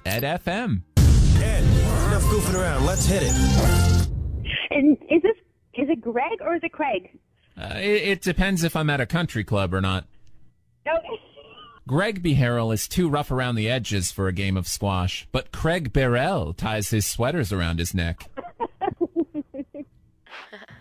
Ed FM. Ed, enough goofing around. Let's hit it. And is it Greg or is it Craig? It depends if I'm at a country club or not. Okay. Greg Beharrell is too rough around the edges for a game of squash, but Craig Barrell ties his sweaters around his neck.